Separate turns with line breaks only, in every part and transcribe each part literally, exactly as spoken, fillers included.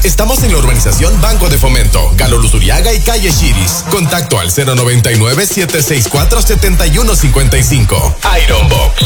Estamos en la urbanización Banco de Fomento, Galo Luzuriaga y Calle Chiris. Contacto al cero noventa y nueve, siete seis cuatro, siete uno cinco cinco. Iron Box.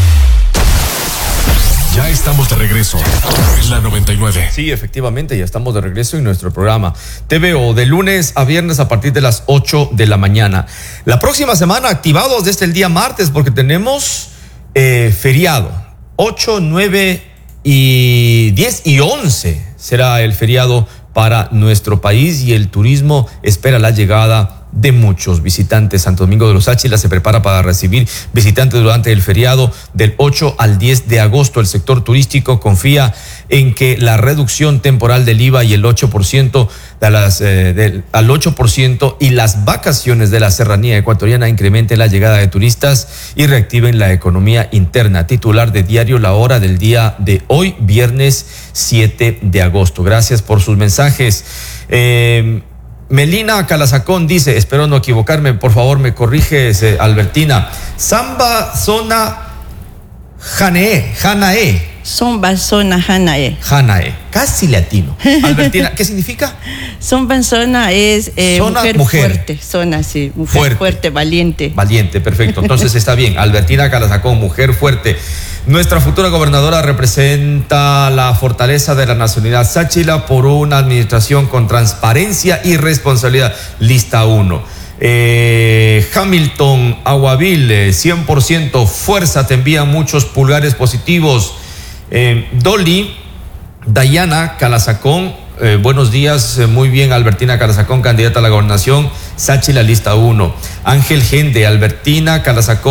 Ya estamos de regreso en la noventa y nueve.
Sí, efectivamente, ya estamos de regreso en nuestro programa. Te veo de lunes a viernes a partir de las ocho de la mañana. La próxima semana activados desde el día martes porque tenemos eh, feriado. ocho, nueve y diez y once será el feriado para nuestro país y el turismo espera la llegada de muchos visitantes. Santo Domingo de los Áchila se prepara para recibir visitantes durante el feriado del ocho al diez de agosto. El sector turístico confía en que la reducción temporal del I V A y el ocho por ciento de las, eh, del, al ocho por ciento y las vacaciones de la serranía ecuatoriana incrementen la llegada de turistas y reactiven la economía interna. Titular de Diario La Hora del día de hoy, viernes siete de agosto. Gracias por sus mensajes. Eh, Melina Calazacón dice, espero no equivocarme, por favor me corriges, eh, Albertina. Samba zona Janae, Janae.
Samba zona Janae.
Janae, casi latino. Albertina, ¿qué significa?
Samba zona es eh,
Zona,
mujer,
mujer
fuerte, zona sí, mujer
fuerte.
fuerte, valiente.
Valiente, perfecto. Entonces está bien. Albertina Calazacón, mujer fuerte. Nuestra futura gobernadora representa la fortaleza de la nacionalidad Sáchila por una administración con transparencia y responsabilidad. Lista uno. Eh, Hamilton Aguaville, cien por ciento fuerza, te envían muchos pulgares positivos. Eh, Dolly Dayana Calazacón, eh, buenos días, eh, muy bien. Albertina Calazacón, candidata a la gobernación Sáchila, lista uno. Ángel Gende, Albertina Calazacón.